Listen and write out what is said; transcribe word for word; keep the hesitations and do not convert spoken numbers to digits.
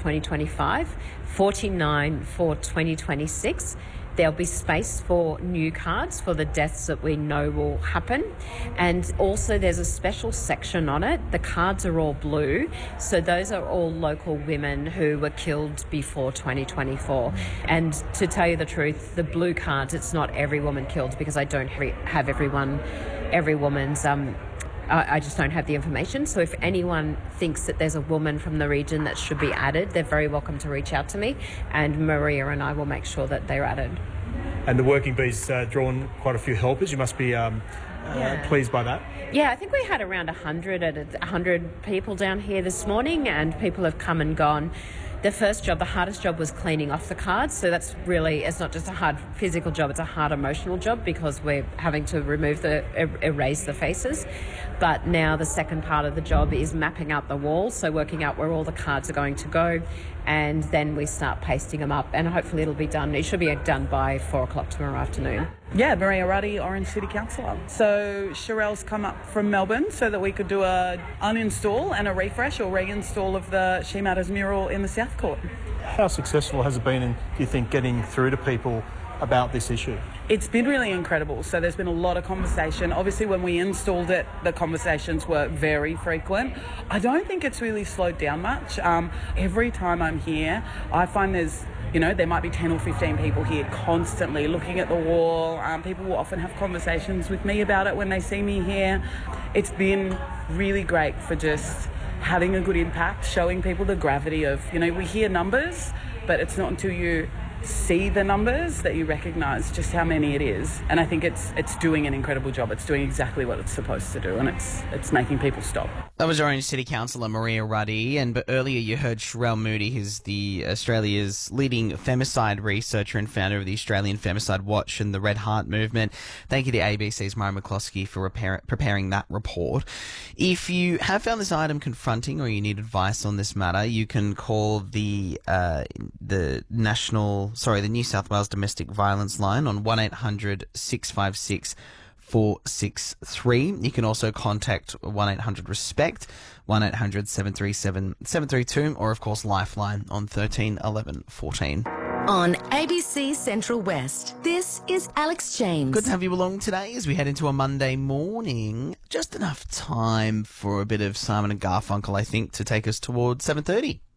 twenty twenty-five, forty-nine for twenty twenty-six. There'll be space for new cards for the deaths that we know will happen. And also there's a special section on it. The cards are all blue. So those are all local women who were killed before twenty twenty-four. And to tell you the truth, the blue cards, it's not every woman killed because I don't have everyone, every woman's... Um, I just don't have the information. So if anyone thinks that there's a woman from the region that should be added, they're very welcome to reach out to me, and Maria and I will make sure that they're added. And the Working Bee's uh, drawn quite a few helpers. You must be um, uh, yeah. pleased by that. Yeah, I think we had around one hundred at one hundred people down here this morning, and people have come and gone. The first job, the hardest job, was cleaning off the cards. So that's really, it's not just a hard physical job, it's a hard emotional job because we're having to remove the, er, erase the faces. But now the second part of the job is mapping out the walls, so working out where all the cards are going to go. And then we start pasting them up, and hopefully it'll be done. It should be done by four o'clock tomorrow afternoon. Yeah, Maria Ruddy, Orange City Councillor. So Sherelle's come up from Melbourne so that we could do a uninstall and a refresh or reinstall of the She Matters mural in the South Court. How successful has it been, in, do you think, getting through to people about this issue? It's been really incredible. So there's been a lot of conversation. Obviously, when we installed it, the conversations were very frequent. I don't think it's really slowed down much. Um, every time I'm here, I find there's, you know, there might be ten or fifteen people here constantly looking at the wall. Um, people will often have conversations with me about it when they see me here. It's been really great for just having a good impact, showing people the gravity of, you know, we hear numbers, but it's not until you see the numbers that you recognise just how many it is. And I think it's it's doing an incredible job. It's doing exactly what it's supposed to do, and it's it's making people stop. That was Orange City Councillor Maria Ruddy, and but earlier you heard Sherelle Moody, who's the Australia's leading femicide researcher and founder of the Australian Femicide Watch and the Red Heart Movement. Thank you to A B C's Mara McCloskey for repair, preparing that report. If you have found this item confronting or you need advice on this matter, you can call the uh, the national sorry the New South Wales Domestic Violence line on one eight hundred six five six four six three. You can also contact one eight hundred RESPECT, one eight hundred seven three seven seven three two, or of course Lifeline on thirteen eleven fourteen. On A B C Central West, this is Alex James. Good to have you along today as we head into a Monday morning. Just enough time for a bit of Simon and Garfunkel, I think, to take us towards seven thirty.